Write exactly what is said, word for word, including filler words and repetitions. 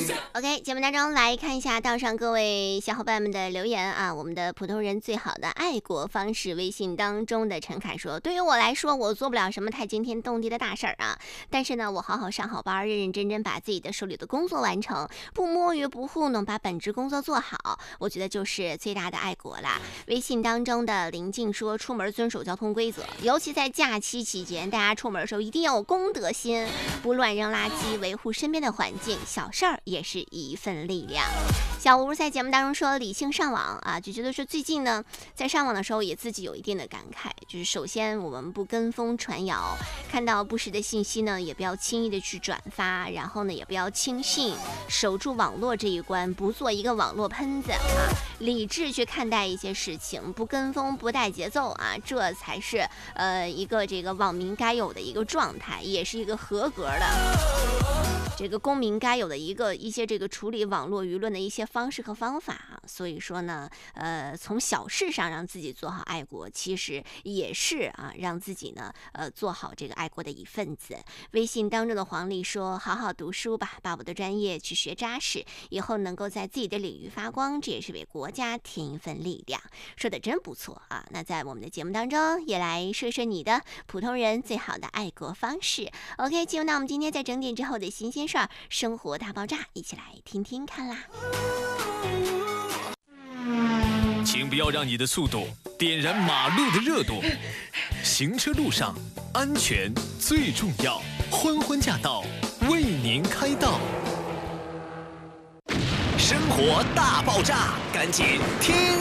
OK， 节目当中来看一下道上各位小伙伴们的留言啊。我们的普通人最好的爱国方式微信当中的陈凯说，对于我来说，我做不了什么太惊天动地的大事儿啊，但是呢，我好好上好班，认认真真把自己的手里的工作完成，不摸鱼不糊弄，把本职工作做好，我觉得就是最大的爱国啦。微信当中的林静说，出门遵守交通规则，尤其在假期期间，大家出门的时候一定要有公德心，不乱扔垃圾，维护身边的环境，小事儿也是一份力量。小吴在节目当中说，理性上网啊，就觉得说最近呢，在上网的时候也自己有一定的感慨，就是首先我们不跟风传谣，看到不实的信息呢，也不要轻易的去转发，然后呢，也不要轻信，守住网络这一关，不做一个网络喷子啊，理智去看待一些事情，不跟风，不带节奏啊，这才是呃一个这个网民该有的一个状态，也是一个合格的。这个公民该有的一个一些这个处理网络舆论的一些方式和方法啊，所以说呢，呃，从小事上让自己做好爱国，其实也是啊，让自己呢，呃，做好这个爱国的一份子。微信当中的黄丽说：“好好读书吧，把我的专业去学扎实，以后能够在自己的领域发光，这也是为国家添一份力量。”说的真不错啊！那在我们的节目当中，也来说说你的普通人最好的爱国方式。OK， 进入到我们今天在整点之后的新鲜事儿，生活大爆炸，一起来听听看啦。 请不要让你的速度点燃马路的热度，行车路上安全最重要。欢欢驾到，为您开道。生活大爆炸，赶紧听